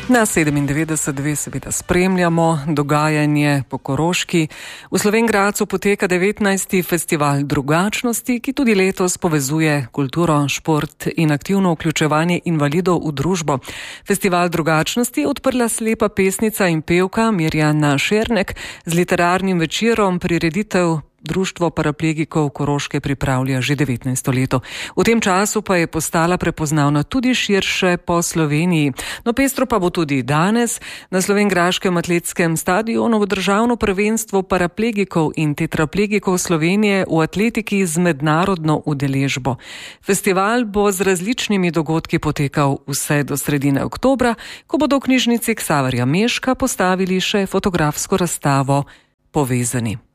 Na 97.2 seveda spremljamo dogajanje po Koroški. V Slovenj Gradcu poteka 19. festival drugačnosti, ki tudi letos povezuje kulturo, šport in aktivno vključevanje invalidov v družbo. Festival drugačnosti je odprla slepa pesnica in pevka Mirjana Šernek z literarnim večerom. Prireditev Društvo paraplegikov Koroške pripravlja že 19. leto. V tem času pa je postala prepoznavna tudi širše po Sloveniji. No, pestro pa bo tudi danes. Na slovenjgraškem atletskem stadionu bo državno prvenstvo paraplegikov in tetraplegikov Slovenije v atletiki z mednarodno udeležbo. Festival bo z različnimi dogodki potekal vse do sredine oktobra, ko bodo v knjižnici Ksaverja Meška postavili še fotografsko razstavo Povezani.